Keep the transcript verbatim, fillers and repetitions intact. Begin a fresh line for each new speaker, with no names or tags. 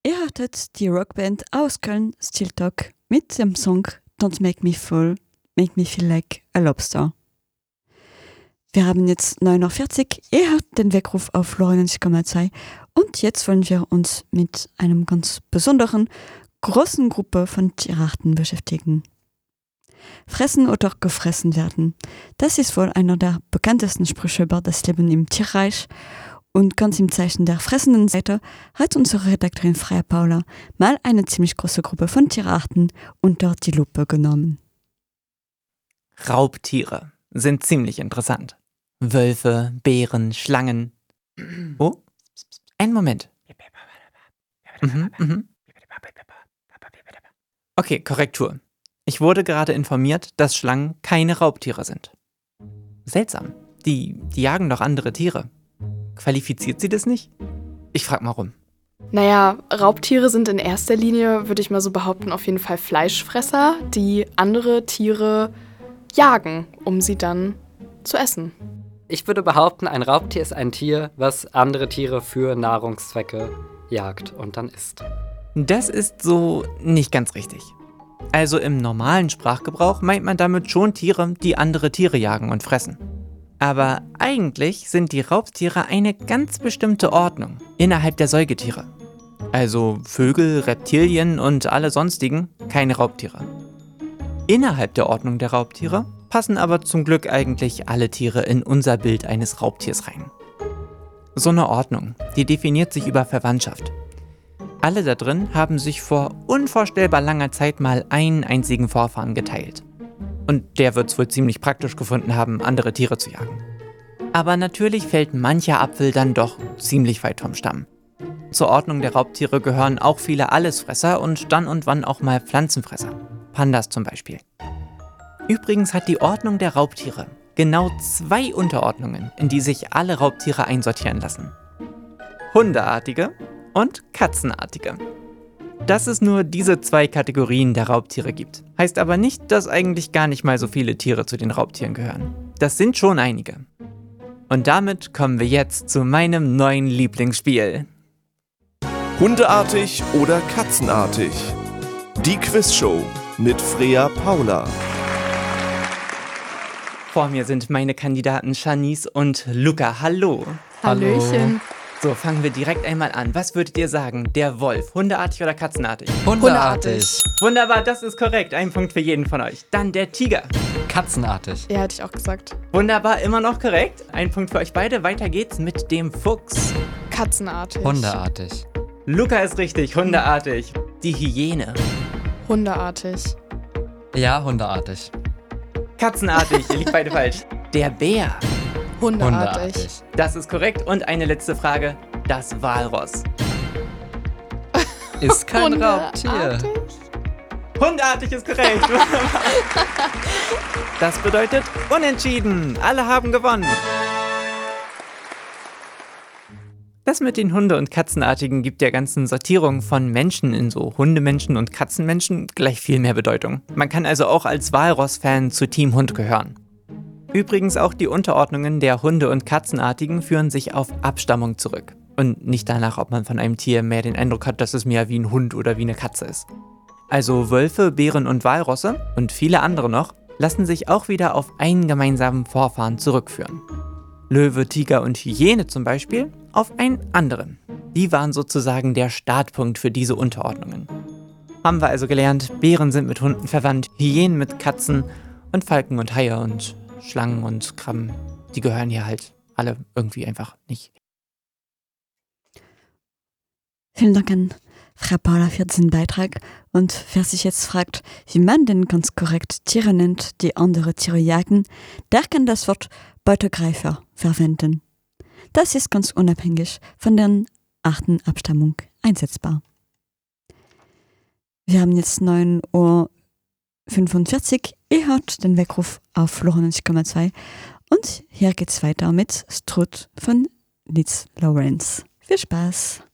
Ihr hörtet die Rockband aus Köln Still Talk mit dem Song Don't Make Me Full, Make Me Feel Like a Lobster. Wir haben jetzt neun Uhr vierzig, ihr hört den Weckruf auf neunundneunzig Komma zwei und jetzt wollen wir uns mit einem ganz besonderen, großen Gruppe von Tierarten beschäftigen. Fressen oder gefressen werden, das ist wohl einer der bekanntesten Sprüche über das Leben im Tierreich. Und ganz im Zeichen der fressenden Seite hat unsere Redakteurin Freya Paula mal eine ziemlich große Gruppe von Tierarten unter die Lupe genommen.
Raubtiere sind ziemlich interessant. Wölfe, Bären, Schlangen. Oh, einen Moment. Mhm, mhm. Okay, Korrektur. Ich wurde gerade informiert, dass Schlangen keine Raubtiere sind. Seltsam. Die, die jagen doch andere Tiere. Qualifiziert sie das nicht? Ich frag mal rum.
Naja, Raubtiere sind in erster Linie, würde ich mal so behaupten, auf jeden Fall Fleischfresser, die andere Tiere jagen, um sie dann zu essen.
Ich würde behaupten, ein Raubtier ist ein Tier, was andere Tiere für Nahrungszwecke jagt und dann isst.
Das ist so nicht ganz richtig. Also im normalen Sprachgebrauch meint man damit schon Tiere, die andere Tiere jagen und fressen. Aber eigentlich sind die Raubtiere eine ganz bestimmte Ordnung innerhalb der Säugetiere. Also Vögel, Reptilien und alle sonstigen keine Raubtiere. Innerhalb der Ordnung der Raubtiere passen aber zum Glück eigentlich alle Tiere in unser Bild eines Raubtiers rein. So eine Ordnung, die definiert sich über Verwandtschaft. Alle da drin haben sich vor unvorstellbar langer Zeit mal einen einzigen Vorfahren geteilt. Und der wird es wohl ziemlich praktisch gefunden haben, andere Tiere zu jagen. Aber natürlich fällt mancher Apfel dann doch ziemlich weit vom Stamm. Zur Ordnung der Raubtiere gehören auch viele Allesfresser und dann und wann auch mal Pflanzenfresser. Pandas zum Beispiel. Übrigens hat die Ordnung der Raubtiere genau zwei Unterordnungen, in die sich alle Raubtiere einsortieren lassen. Hundeartige und Katzenartige. Dass es nur diese zwei Kategorien der Raubtiere gibt, heißt aber nicht, dass eigentlich gar nicht mal so viele Tiere zu den Raubtieren gehören. Das sind schon einige. Und damit kommen wir jetzt zu meinem neuen Lieblingsspiel.
Hundeartig oder katzenartig? Die Quizshow mit Freya Paula.
Vor mir sind meine Kandidaten Shanice und Luca. Hallo.
Hallöchen.
So, fangen wir direkt einmal an. Was würdet ihr sagen? Der Wolf, hundeartig oder katzenartig?
Hundeartig.
Wunderbar, das ist korrekt. Ein Punkt für jeden von euch. Dann der Tiger.
Katzenartig.
Ja, hätte ich auch gesagt.
Wunderbar, immer noch korrekt. Ein Punkt für euch beide. Weiter geht's mit dem Fuchs.
Katzenartig.
Hundeartig.
Luca ist richtig, hundeartig. Die Hyäne.
Hundeartig.
Ja, hundeartig.
Katzenartig, ihr liegt beide falsch. Der Bär.
Hundeartig.
Das ist korrekt. Und eine letzte Frage. Das Walross.
Ist kein
Hundeartig.
Raubtier.
Hundeartig ist korrekt. Das bedeutet unentschieden. Alle haben gewonnen. Das mit den Hunde- und Katzenartigen gibt der ganzen Sortierung von Menschen in so Hundemenschen und Katzenmenschen gleich viel mehr Bedeutung. Man kann also auch als Walross-Fan zu Team Hund gehören. Übrigens auch die Unterordnungen der Hunde- und Katzenartigen führen sich auf Abstammung zurück. Und nicht danach, ob man von einem Tier mehr den Eindruck hat, dass es mehr wie ein Hund oder wie eine Katze ist. Also Wölfe, Bären und Walrosse und viele andere noch lassen sich auch wieder auf einen gemeinsamen Vorfahren zurückführen. Löwe, Tiger und Hyäne zum Beispiel auf einen anderen. Die waren sozusagen der Startpunkt für diese Unterordnungen. Haben wir also gelernt, Bären sind mit Hunden verwandt, Hyänen mit Katzen und Falken und Haie und Schlangen und Krabben, die gehören hier halt alle irgendwie einfach nicht.
Vielen Dank an Frau Paula für diesen Beitrag. Und wer sich jetzt fragt, wie man denn ganz korrekt Tiere nennt, die andere Tiere jagen, der kann das Wort Beutegreifer verwenden. Das ist ganz unabhängig von der Artenabstammung einsetzbar. Wir haben jetzt neun Uhr fünfundvierzig. Ihr hört den Weckruf auf neunundneunzig Komma zwei und hier geht's weiter mit Strut von Liz Lawrence. Viel Spaß!